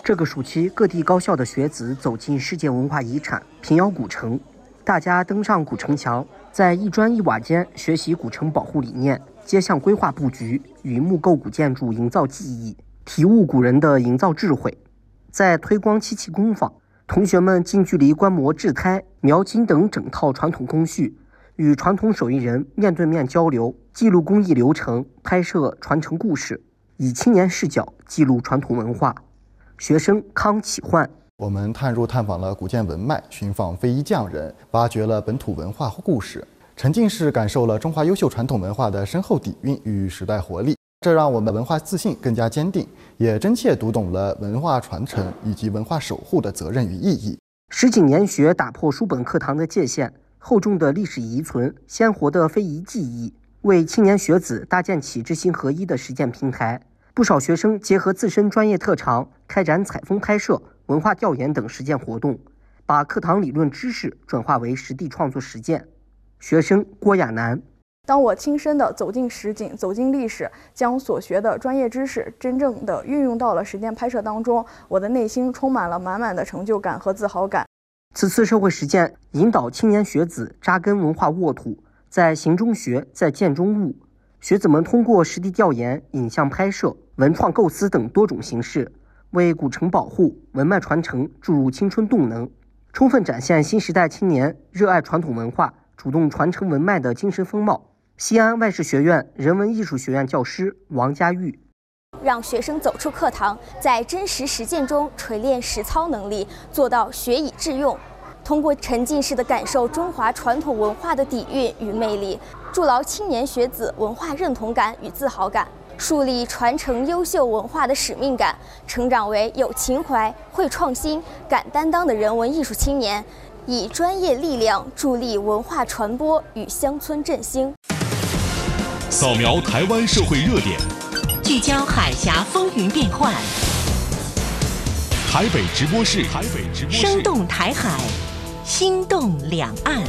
这个暑期，各地高校的学子走进世界文化遗产平遥古城，大家登上古城墙，在一砖一瓦间学习古城保护理念，街巷规划布局，与木构古建筑营造记忆，体悟古人的营造智慧。在推光漆器工坊，同学们近距离观摩制胎、描金等整套传统工序，与传统手艺人面对面交流，记录工艺流程，拍摄传承故事，以青年视角记录传统文化。学生康启焕， 我们探访了古建文脉，寻访非遗匠人，挖掘了本土文化和故事，沉浸式感受了中华优秀传统文化的深厚底蕴与时代活力。这让我们文化自信更加坚定，也真切读懂了文化传承以及文化守护的责任与意义。 实景研学打破书本课堂的界限，厚重的历史遗存，鲜活的非遗技艺，为青年学子搭建起知行合一的实践平台。不少学生结合自身专业特长，开展采风拍摄、文化调研等实践活动，把课堂理论知识转化为实地创作实践。学生郭亚楠， 当我亲身的走进实景，走进历史，将所学的专业知识真正的运用到了实践拍摄当中，我的内心充满了满满的成就感和自豪感。 此次社会实践引导青年学子扎根文化沃土，在行中学，在建中悟。学子们通过实地调研、影像拍摄、文创构思等多种形式，为古城保护、文脉传承注入青春动能，充分展现新时代青年热爱传统文化、主动传承文脉的精神风貌。西安外事学院人文艺术学院教师王佳玉， 让学生走出课堂，在真实实践中锤炼实操能力，做到学以致用。通过沉浸式的感受中华传统文化的底蕴与魅力，筑牢青年学子文化认同感与自豪感，树立传承优秀文化的使命感，成长为有情怀、会创新、敢担当的人文艺术青年，以专业力量助力文化传播与乡村振兴。 扫描台湾社会热点， 聚焦海峡风云变幻。 台北直播室， 生动台海，心动两岸。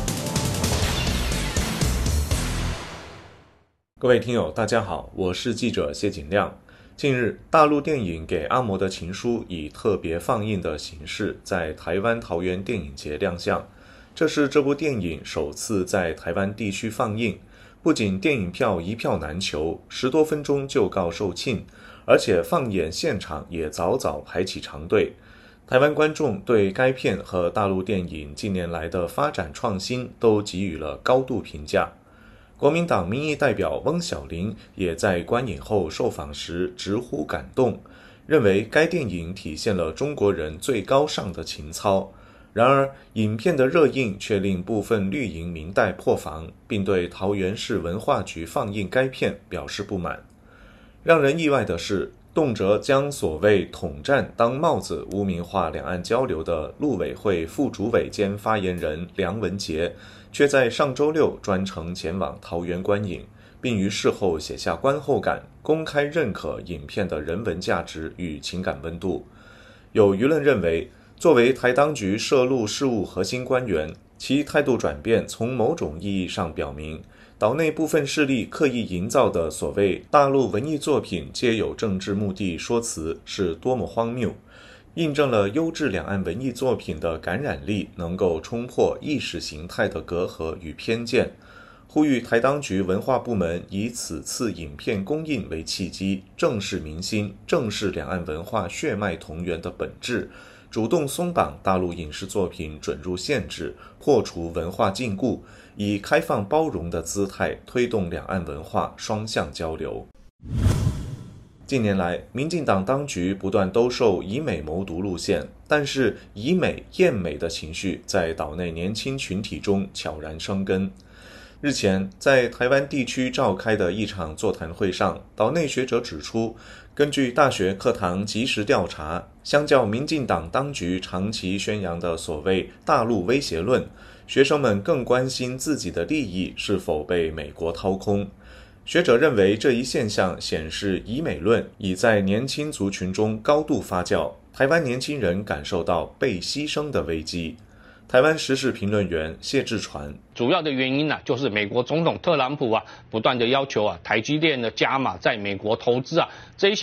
各位听友，大家好，我是记者谢景亮。近日，大陆电影《给阿嬷的情书》以特别放映的形式在台湾桃园电影节亮相，这是这部电影首次在台湾地区放映。不仅电影票一票难求，10多分钟就告售罄，而且放映现场也早早排起长队。台湾观众对该片和大陆电影近年来的发展创新都给予了高度评价。国民党民意代表翁小玲也在观影后受访时直呼感动，认为该电影体现了中国人最高尚的情操。然而，影片的热映却令部分绿营民代破防，并对桃园市文化局放映该片表示不满。让人意外的是，动辄将所谓统战当帽子污名化两岸交流的陆委会副主委兼发言人梁文杰，却在上周六专程前往桃园观影，并于事后写下观后感，公开认可影片的人文价值与情感温度。有舆论认为，作为台当局涉陆事务核心官员，其态度转变从某种意义上表明，岛内部分势力刻意营造的所谓大陆文艺作品皆有政治目的说辞是多么荒谬，印证了优质两岸文艺作品的感染力能够冲破意识形态的隔阂与偏见。呼吁台当局文化部门以此次影片公映为契机，正视民心，正视两岸文化血脉同源的本质，主动松绑大陆影视作品准入限制，破除文化禁锢，以开放包容的姿态推动两岸文化双向交流。近年来，民进党当局不断兜售以美谋独路线，但是以美厌美的情绪在岛内年轻群体中悄然生根。日前，在台湾地区召开的一场座谈会上，岛内学者指出，根据大学课堂即时调查，相较民进党当局长期宣扬的所谓大陆威胁论，学生们更关心自己的利益是否被美国掏空。学者认为，这一现象显示以美论已在年轻族群中高度发酵，台湾年轻人感受到被牺牲的危机。台湾时事评论员谢志传， 主要的原因就是美国总统特朗普不断的要求台积电的加码在美国投资这一些